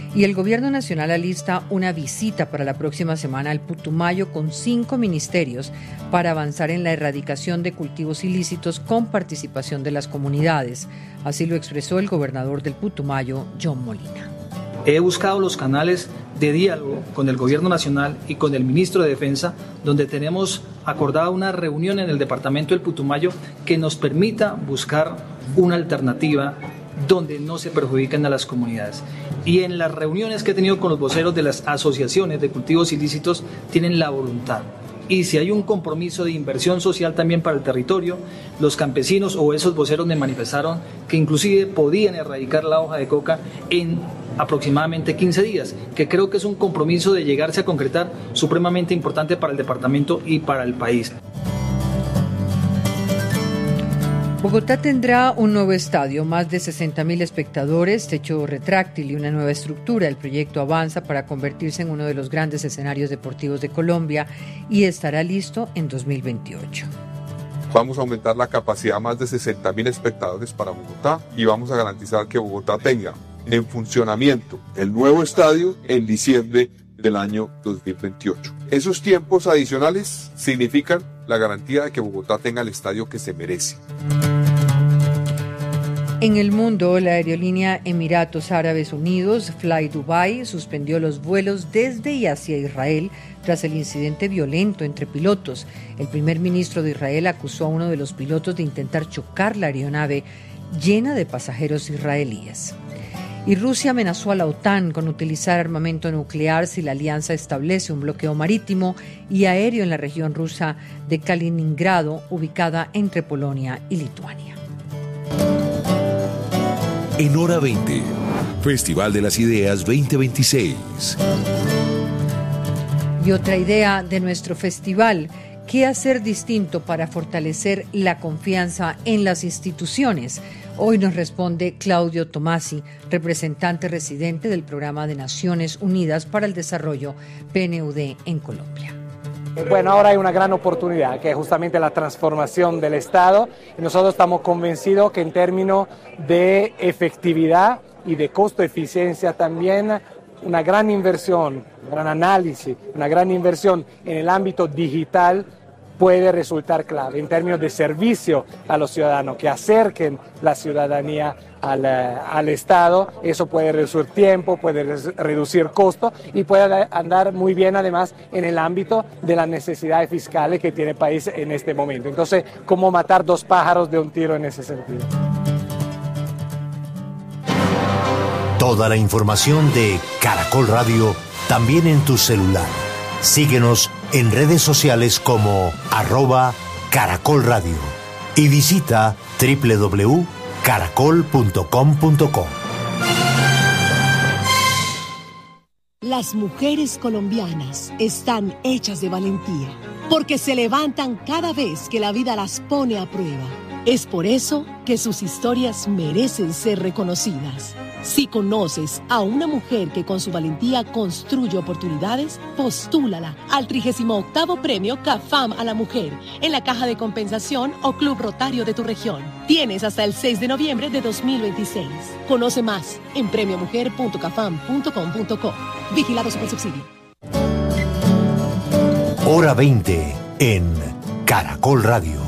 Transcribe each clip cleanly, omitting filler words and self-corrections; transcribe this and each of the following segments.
Y el Gobierno Nacional alista una visita para la próxima semana al Putumayo con 5 ministerios para avanzar en la erradicación de cultivos ilícitos con participación de las comunidades. Así lo expresó el gobernador del Putumayo, John Molina. He buscado los canales de diálogo con el Gobierno Nacional y con el Ministro de Defensa, donde tenemos acordada una reunión en el departamento del Putumayo que nos permita buscar una alternativa donde no se perjudiquen a las comunidades. Y en las reuniones que he tenido con los voceros de las asociaciones de cultivos ilícitos, tienen la voluntad. Y si hay un compromiso de inversión social también para el territorio, los campesinos o esos voceros me manifestaron que inclusive podían erradicar la hoja de coca en aproximadamente 15 días, que creo que es un compromiso de llegarse a concretar supremamente importante para el departamento y para el país. Bogotá tendrá un nuevo estadio, más de 60.000 espectadores, techo retráctil y una nueva estructura. El proyecto avanza para convertirse en uno de los grandes escenarios deportivos de Colombia y estará listo en 2028. Vamos a aumentar la capacidad a más de 60.000 espectadores para Bogotá y vamos a garantizar que Bogotá tenga en funcionamiento el nuevo estadio en diciembre del año 2028. Esos tiempos adicionales significan la garantía de que Bogotá tenga el estadio que se merece. En el mundo, la aerolínea Emiratos Árabes Unidos, Fly Dubai, suspendió los vuelos desde y hacia Israel tras el incidente violento entre pilotos. El primer ministro de Israel acusó a uno de los pilotos de intentar chocar la aeronave llena de pasajeros israelíes. Y Rusia amenazó a la OTAN con utilizar armamento nuclear si la alianza establece un bloqueo marítimo y aéreo en la región rusa de Kaliningrado, ubicada entre Polonia y Lituania. En Hora 20, Festival de las Ideas 2026. Y otra idea de nuestro festival: ¿qué hacer distinto para fortalecer la confianza en las instituciones? Hoy nos responde Claudio Tomasi, representante residente del Programa de Naciones Unidas para el Desarrollo, PNUD, en Colombia. Bueno, ahora hay una gran oportunidad, que es justamente la transformación del Estado, y nosotros estamos convencidos que en términos de efectividad y de costo-eficiencia también, una gran inversión, un gran análisis, una gran inversión en el ámbito digital puede resultar clave en términos de servicio a los ciudadanos, que acerquen la ciudadanía al Estado. Eso puede reducir tiempo, puede reducir costos y puede andar muy bien además en el ámbito de las necesidades fiscales que tiene el país en este momento. Entonces, ¿cómo matar 2 pájaros de un tiro en ese sentido? Toda la información de Caracol Radio también en tu celular. Síguenos en redes sociales como @Caracol Radio y visita www.caracol.com.co. Las mujeres colombianas están hechas de valentía, porque se levantan cada vez que la vida las pone a prueba. Es por eso que sus historias merecen ser reconocidas. Si conoces a una mujer que con su valentía construye oportunidades, postúlala al 38º Premio CAFAM a la Mujer en la Caja de Compensación o Club Rotario de tu región. Tienes hasta el 6 de noviembre de 2026. Conoce más en premiomujer.cafam.com.co. Vigilado Supersubsidio. Hora 20 en Caracol Radio.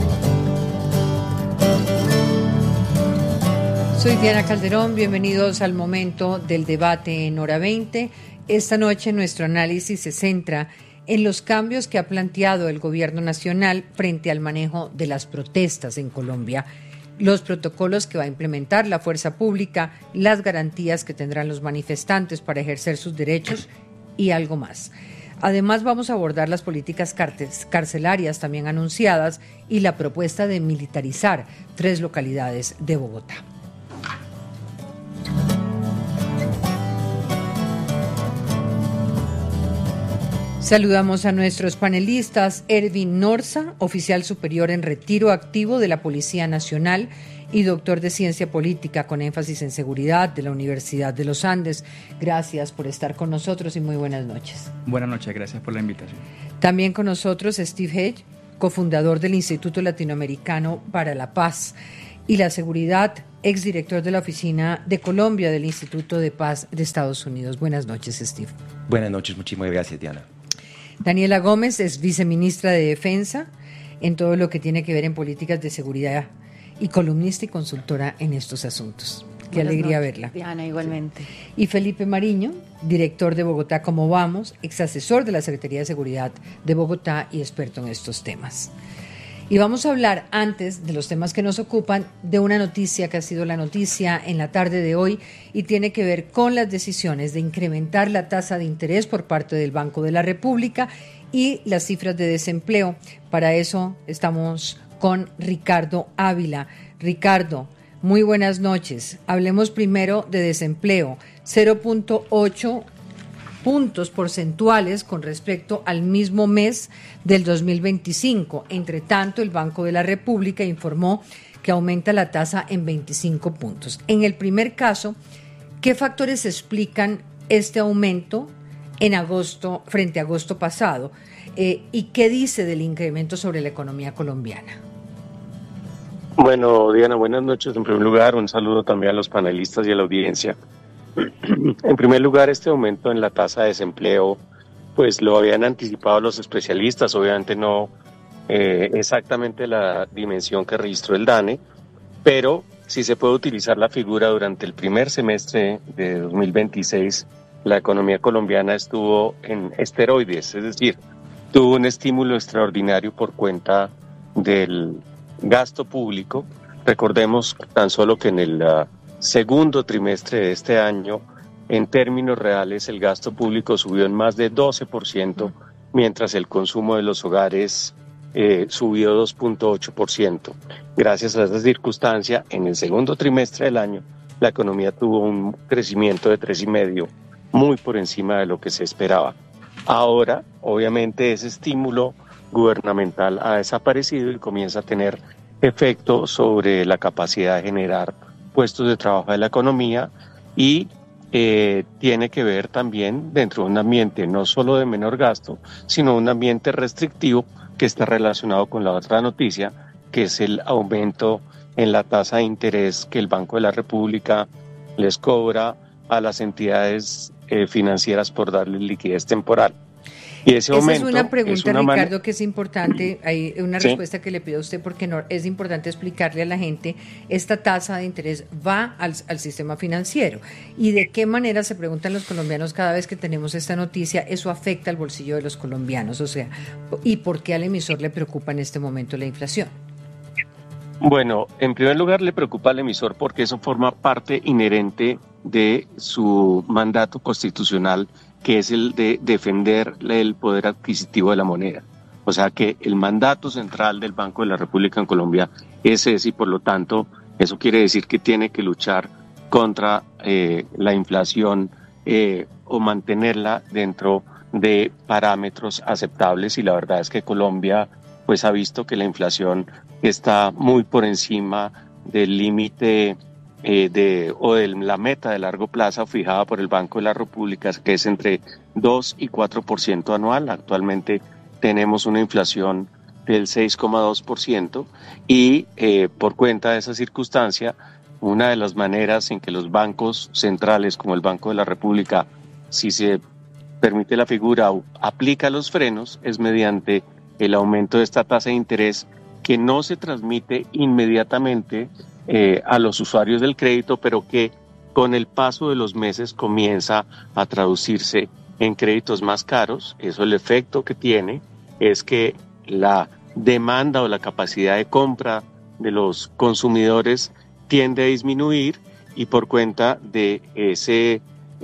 Soy Diana Calderón, bienvenidos al momento del debate en Hora 20. Esta noche nuestro análisis se centra en los cambios que ha planteado el Gobierno Nacional frente al manejo de las protestas en Colombia, los protocolos que va a implementar la fuerza pública, las garantías que tendrán los manifestantes para ejercer sus derechos y algo más. Además, vamos a abordar las políticas carcelarias también anunciadas y la propuesta de militarizar 3 localidades de Bogotá. Saludamos a nuestros panelistas: Ervin Norza, oficial superior en retiro activo de la Policía Nacional y doctor de Ciencia Política con énfasis en seguridad de la Universidad de los Andes. Gracias por estar con nosotros y muy buenas noches. Buenas noches, gracias por la invitación. También con nosotros Steve Hedge, cofundador del Instituto Latinoamericano para la Paz. y la Seguridad, exdirector de la Oficina de Colombia del Instituto de Paz de Estados Unidos. Buenas noches, Steve. Buenas noches, muchísimas gracias, Diana. Daniela Gómez es viceministra de Defensa en todo lo que tiene que ver en políticas de seguridad y columnista y consultora en estos asuntos. Qué Buenas alegría noches, verla. Diana, igualmente. Y Felipe Mariño, director de Bogotá Como Vamos, exasesor de la Secretaría de Seguridad de Bogotá y experto en estos temas. Y vamos a hablar, antes de los temas que nos ocupan, de una noticia que ha sido la noticia en la tarde de hoy y tiene que ver con las decisiones de incrementar la tasa de interés por parte del Banco de la República y las cifras de desempleo. Para eso estamos con Ricardo Ávila. Ricardo, muy buenas noches. Hablemos primero de desempleo. 0.8 puntos porcentuales con respecto al mismo mes del 2025. Entre tanto, el Banco de la República informó que aumenta la tasa en 25 puntos. En el primer caso, ¿qué factores explican este aumento en agosto frente a agosto pasado? ¿Y qué dice del incremento sobre la economía colombiana? Bueno, Diana, buenas noches. En primer lugar, un saludo también a los panelistas y a la audiencia. En primer lugar, este aumento en la tasa de desempleo, pues lo habían anticipado los especialistas, obviamente no exactamente la dimensión que registró el DANE, pero sí se puede utilizar la figura. Durante el primer semestre de 2026, la economía colombiana estuvo en esteroides, es decir, tuvo un estímulo extraordinario por cuenta del gasto público. Recordemos tan solo que en el segundo trimestre de este año, en términos reales, el gasto público subió en más de 12%, mientras el consumo de los hogares subió 2.8%. Gracias a esa circunstancia, en el segundo trimestre del año, la economía tuvo un crecimiento de 3,5%, muy por encima de lo que se esperaba. Ahora, obviamente, ese estímulo gubernamental ha desaparecido y comienza a tener efecto sobre la capacidad de generar puestos de trabajo de la economía y tiene que ver también dentro de un ambiente no solo de menor gasto, sino un ambiente restrictivo que está relacionado con la otra noticia, que es el aumento en la tasa de interés que el Banco de la República les cobra a las entidades financieras por darles liquidez temporal. Y ese aumento es una pregunta, Ricardo, que es importante. Hay una respuesta que le pido a usted porque no, es importante explicarle a la gente. Esta tasa de interés va al sistema financiero. ¿Y de qué manera, se preguntan los colombianos cada vez que tenemos esta noticia, eso afecta al bolsillo de los colombianos? O sea, ¿y por qué al emisor le preocupa en este momento la inflación? Bueno, en primer lugar le preocupa al emisor porque eso forma parte inherente de su mandato constitucional, que es el de defender el poder adquisitivo de la moneda. O sea que el mandato central del Banco de la República en Colombia es ese, y por lo tanto eso quiere decir que tiene que luchar contra la inflación o mantenerla dentro de parámetros aceptables, y la verdad es que Colombia pues ha visto que la inflación está muy por encima del límite o de la meta de largo plazo fijada por el Banco de la República, que es entre 2 y 4% anual. Actualmente tenemos una inflación del 6,2% y por cuenta de esa circunstancia, una de las maneras en que los bancos centrales como el Banco de la República, si se permite la figura, aplica los frenos, es mediante el aumento de esta tasa de interés, que no se transmite inmediatamente a los usuarios del crédito, pero que con el paso de los meses comienza a traducirse en créditos más caros. Eso, el efecto que tiene es que la demanda o la capacidad de compra de los consumidores tiende a disminuir, y por cuenta de ese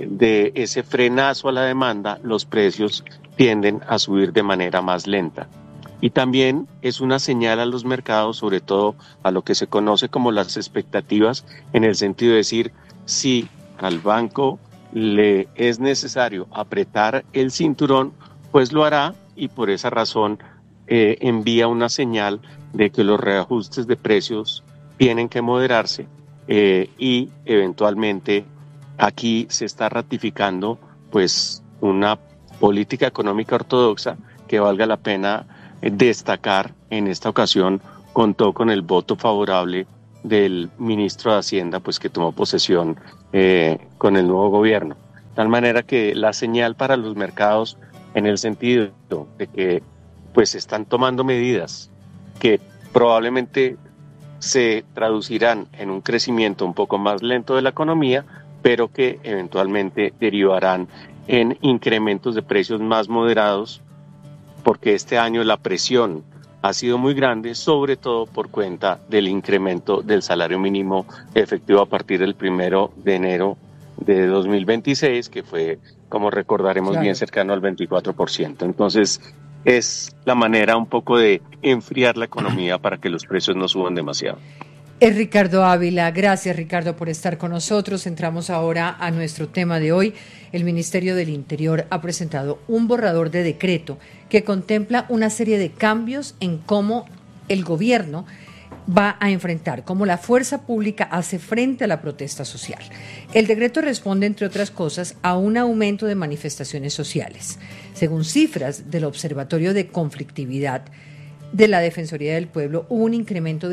frenazo a la demanda, los precios tienden a subir de manera más lenta. Y también es una señal a los mercados, sobre todo a lo que se conoce como las expectativas, en el sentido de decir, si al banco le es necesario apretar el cinturón, pues lo hará, y por esa razón envía una señal de que los reajustes de precios tienen que moderarse, y eventualmente aquí se está ratificando pues una política económica ortodoxa que valga la pena destacar. En esta ocasión contó con el voto favorable del ministro de Hacienda, pues que tomó posesión con el nuevo gobierno. De tal manera que la señal para los mercados en el sentido de que pues están tomando medidas que probablemente se traducirán en un crecimiento un poco más lento de la economía, pero que eventualmente derivarán en incrementos de precios más moderados, porque este año la presión ha sido muy grande, sobre todo por cuenta del incremento del salario mínimo efectivo a partir del 1 de enero de 2026, que fue, como recordaremos, bien cercano al 24%. Entonces, es la manera un poco de enfriar la economía para que los precios no suban demasiado. Es Ricardo Ávila. Gracias, Ricardo, por estar con nosotros. Entramos ahora a nuestro tema de hoy. El Ministerio del Interior ha presentado un borrador de decreto que contempla una serie de cambios en cómo el gobierno va a enfrentar, cómo la fuerza pública hace frente a la protesta social. El decreto responde, entre otras cosas, a un aumento de manifestaciones sociales. Según cifras del Observatorio de Conflictividad de la Defensoría del Pueblo, hubo un incremento de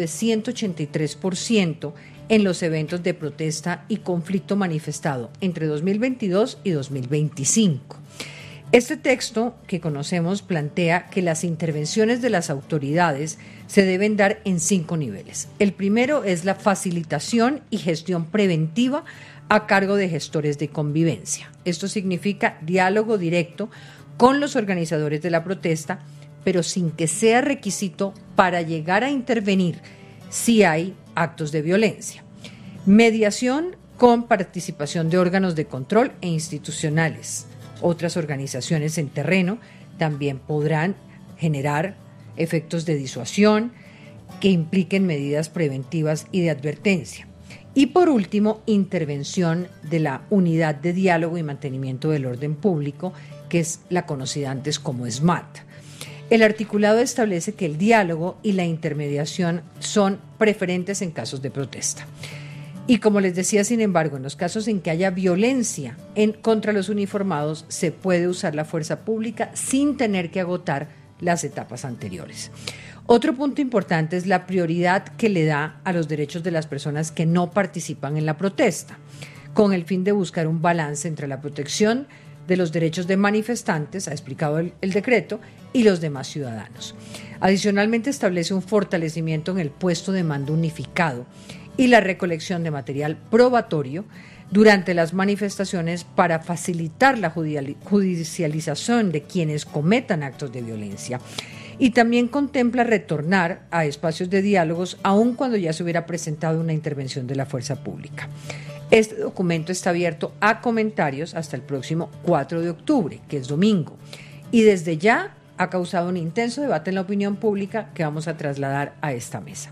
183% en los eventos de protesta y conflicto manifestado entre 2022 y 2025. Este texto que conocemos plantea que las intervenciones de las autoridades se deben dar en 5 niveles. El primero es la facilitación y gestión preventiva a cargo de gestores de convivencia. Esto significa diálogo directo con los organizadores de la protesta, pero sin que sea requisito para llegar a intervenir si hay actos de violencia. Mediación con participación de órganos de control e institucionales. Otras organizaciones en terreno también podrán generar efectos de disuasión que impliquen medidas preventivas y de advertencia. Y por último, intervención de la Unidad de Diálogo y Mantenimiento del Orden Público, que es la conocida antes como SMAT. El articulado establece que el diálogo y la intermediación son preferentes en casos de protesta. Y como les decía, sin embargo, en los casos en que haya violencia contra los uniformados, se puede usar la fuerza pública sin tener que agotar las etapas anteriores. Otro punto importante es la prioridad que le da a los derechos de las personas que no participan en la protesta, con el fin de buscar un balance entre la protección de los derechos de manifestantes, ha explicado el decreto, y los demás ciudadanos. Adicionalmente, establece un fortalecimiento en el puesto de mando unificado y la recolección de material probatorio durante las manifestaciones para facilitar la judicialización de quienes cometan actos de violencia. Y también contempla retornar a espacios de diálogos aun cuando ya se hubiera presentado una intervención de la fuerza pública. Este documento está abierto a comentarios hasta el próximo 4 de octubre, que es domingo, y desde ya ha causado un intenso debate en la opinión pública que vamos a trasladar a esta mesa.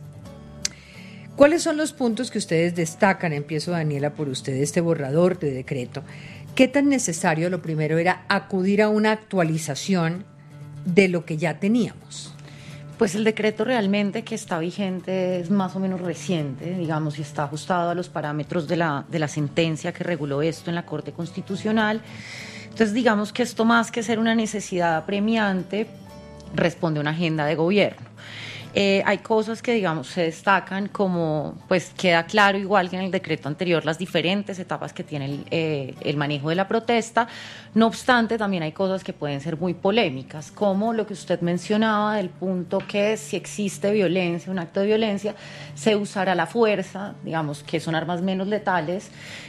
¿Cuáles son los puntos que ustedes destacan? Empiezo, Daniela, por usted, este borrador de decreto. ¿Qué tan necesario? Lo primero era acudir a una actualización de lo que ya teníamos. Pues el decreto realmente que está vigente es más o menos reciente, digamos, y está ajustado a los parámetros de la sentencia que reguló esto en la Corte Constitucional. Entonces, digamos que esto, más que ser una necesidad apremiante, responde a una agenda de gobierno. Hay cosas que, digamos, se destacan, como pues queda claro, igual que en el decreto anterior, las diferentes etapas que tiene el manejo de la protesta. No obstante, también hay cosas que pueden ser muy polémicas, como lo que usted mencionaba del punto que si existe violencia, un acto de violencia, se usará la fuerza, digamos, que son armas menos letales,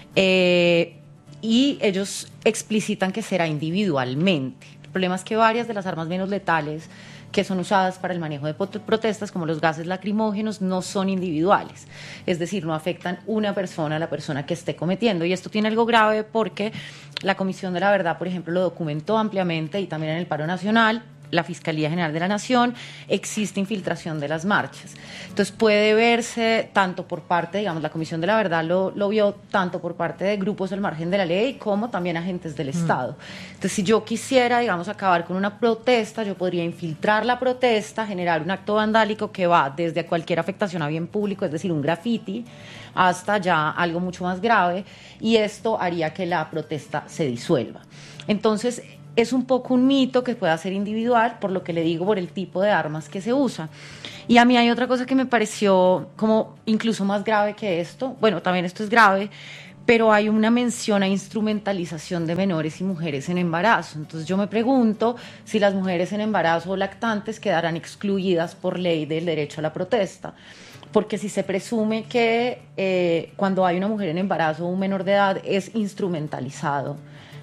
y ellos explicitan que será individualmente. El problema es que varias de las armas menos letales que son usadas para el manejo de protestas, como los gases lacrimógenos, no son individuales, es decir, no afectan una persona a la persona que esté cometiendo. Y esto tiene algo grave porque la Comisión de la Verdad, por ejemplo, lo documentó ampliamente, y también en el Paro Nacional, la Fiscalía General de la Nación, existe infiltración de las marchas. Entonces puede verse tanto por parte, digamos, la Comisión de la Verdad lo vio tanto por parte de grupos al margen de la ley como también agentes del Estado. Entonces, si yo quisiera, digamos, acabar con una protesta, yo podría infiltrar la protesta, generar un acto vandálico que va desde cualquier afectación a bien público, es decir, un graffiti, hasta ya algo mucho más grave, y esto haría que la protesta se disuelva. Entonces, es un poco un mito que pueda ser individual, por lo que le digo, por el tipo de armas que se usa. Y a mí hay otra cosa que me pareció como incluso más grave que esto. Bueno, también esto es grave, pero hay una mención a instrumentalización de menores y mujeres en embarazo. Entonces yo me pregunto si las mujeres en embarazo o lactantes quedarán excluidas por ley del derecho a la protesta. Porque si se presume que cuando hay una mujer en embarazo o un menor de edad es instrumentalizado,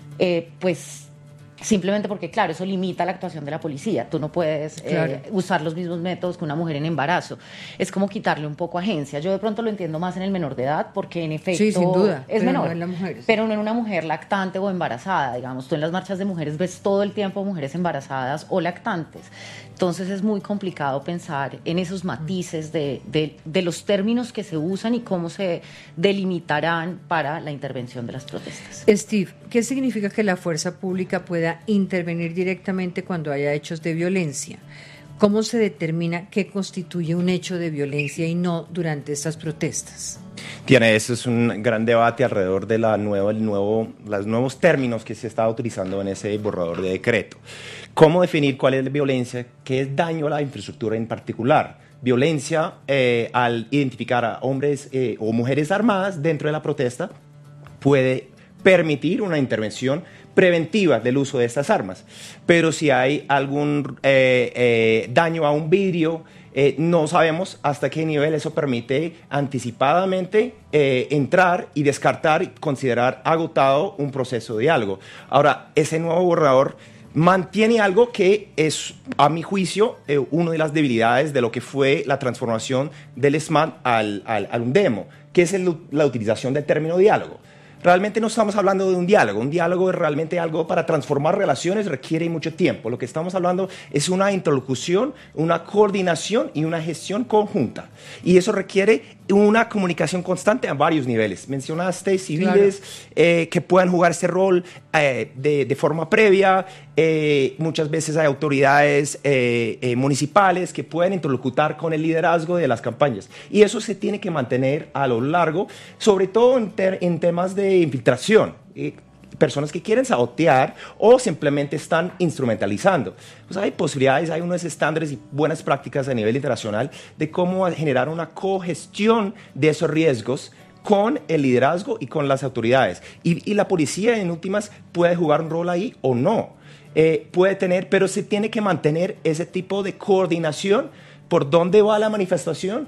pues simplemente porque, claro, eso limita la actuación de la policía. Tú no puedes usar los mismos métodos que una mujer en embarazo. Es como quitarle un poco agencia. Yo de pronto lo entiendo más en el menor de edad, porque en efecto sí, sin duda, es menor, no en la mujer, sí. Pero no en una mujer lactante o embarazada. Digamos, tú en las marchas de mujeres ves todo el tiempo mujeres embarazadas o lactantes. Entonces es muy complicado pensar en esos matices de los términos que se usan y cómo se delimitarán para la intervención de las protestas. Steve, ¿qué significa que la fuerza pública pueda intervenir directamente cuando haya hechos de violencia? ¿Cómo se determina qué constituye un hecho de violencia y no durante estas protestas? Eso es un gran debate alrededor de los nuevos términos que se está utilizando en ese borrador de decreto. ¿Cómo definir cuál es la violencia? ¿Qué es daño a la infraestructura en particular? Violencia al identificar a hombres o mujeres armadas dentro de la protesta puede permitir una intervención preventiva del uso de estas armas. Pero si hay algún daño a un vidrio, no sabemos hasta qué nivel eso permite anticipadamente entrar y descartar y considerar agotado un proceso de diálogo. Ahora, ese nuevo borrador mantiene algo que es, a mi juicio, una de las debilidades de lo que fue la transformación del SMAT al UNDEMO, que es la utilización del término diálogo. Realmente no estamos hablando de un diálogo es realmente algo para transformar relaciones, requiere mucho tiempo. Lo que estamos hablando es una interlocución, una coordinación y una gestión conjunta. Y eso requiere una comunicación constante a varios niveles. Mencionaste civiles que puedan jugar ese rol de forma previa. Muchas veces hay autoridades municipales que pueden interlocutar con el liderazgo de las campañas. Y eso se tiene que mantener a lo largo, sobre todo en temas de infiltración. Personas que quieren sabotear o simplemente están instrumentalizando. Pues hay posibilidades, hay unos estándares y buenas prácticas a nivel internacional de cómo generar una cogestión de esos riesgos con el liderazgo y con las autoridades. Y la policía, en últimas, puede jugar un rol ahí o no. Puede tener, pero se tiene que mantener ese tipo de coordinación por dónde va la manifestación,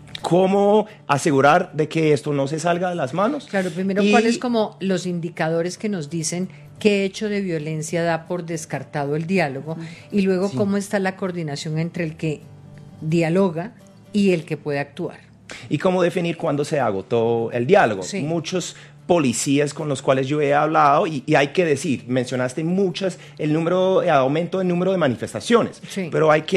cómo asegurar de que esto no se salga de las manos. Claro, primero, ¿cuáles como los indicadores que nos dicen qué hecho de violencia da por descartado el diálogo? Y luego, ¿cómo está la coordinación entre el que dialoga y el que puede actuar? Y cómo definir cuándo se agotó el diálogo. Sí. Muchos policías con los cuales yo he hablado, y hay que decir, mencionaste muchas, aumento del número de manifestaciones, pero hay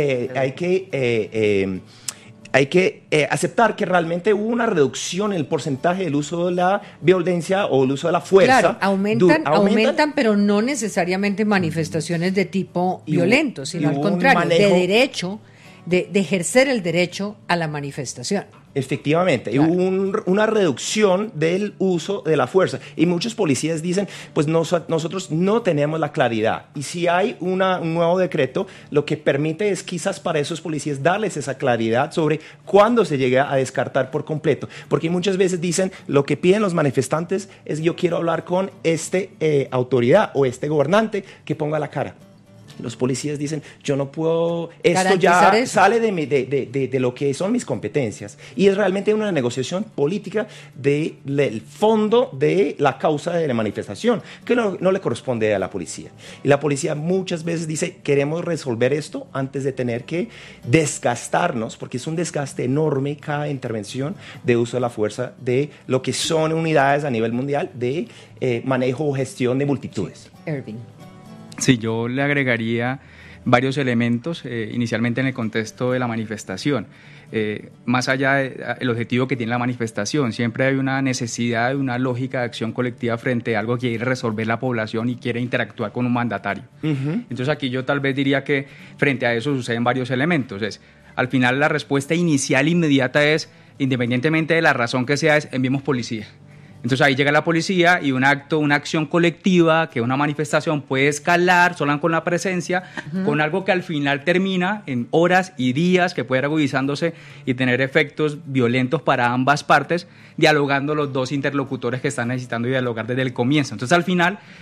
que aceptar que realmente hubo una reducción en el porcentaje del uso de la violencia o el uso de la fuerza. Claro, aumentan, pero no necesariamente manifestaciones de tipo violento, sino al contrario, de derecho, de ejercer el derecho a la manifestación. Efectivamente, claro. Hubo una reducción del uso de la fuerza y muchos policías dicen, pues nosotros no tenemos la claridad, y si hay un nuevo decreto, lo que permite es quizás para esos policías darles esa claridad sobre cuándo se llega a descartar por completo, porque muchas veces dicen, lo que piden los manifestantes es yo quiero hablar con autoridad o gobernante que ponga la cara. Los policías dicen, yo no puedo, esto ya sale de lo que son mis competencias. Y es realmente una negociación política del fondo de la causa de la manifestación, que no le corresponde a la policía. Y la policía muchas veces dice, queremos resolver esto antes de tener que desgastarnos, porque es un desgaste enorme cada intervención de uso de la fuerza de lo que son unidades a nivel mundial de manejo o gestión de multitudes. Ervin. Sí, yo le agregaría varios elementos, inicialmente en el contexto de la manifestación. Más allá del objetivo que tiene la manifestación, siempre hay una necesidad de una lógica de acción colectiva frente a algo que quiere resolver la población y quiere interactuar con un mandatario. Uh-huh. Entonces aquí yo tal vez diría que frente a eso suceden varios elementos. Al final la respuesta inicial inmediata es, independientemente de la razón que sea, es enviemos policía. Entonces ahí llega la policía y una acción colectiva, que una manifestación puede escalar solo con la presencia, con algo que al final termina en horas y días, que puede ir agudizándose y tener efectos violentos para ambas partes, dialogando los dos interlocutores que están necesitando dialogar desde el comienzo. Entonces al final